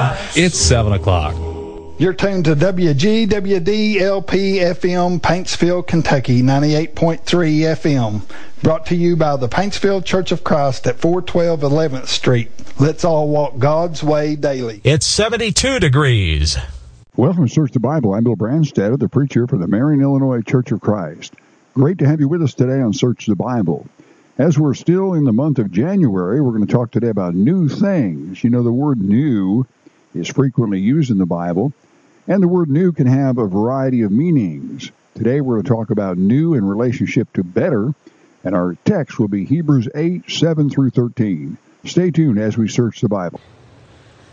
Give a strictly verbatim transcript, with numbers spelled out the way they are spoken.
It's seven o'clock. You're tuned to W G W D L P F M, Paintsville, Kentucky, ninety-eight point three F M. Brought to you by the Paintsville Church of Christ at four twelve eleventh Street. Let's all walk God's way daily. It's seventy-two degrees. Welcome to Search the Bible. I'm Bill Branstad, the preacher for the Marion, Illinois Church of Christ. Great to have you with us today on Search the Bible. As we're still in the month of January, we're going to talk today about new things. You know, the word new is frequently used in the Bible, and the word new can have a variety of meanings. Today we're going to talk about new in relationship to better, and our text will be Hebrews eight, seven through thirteen. Stay tuned as we search the Bible.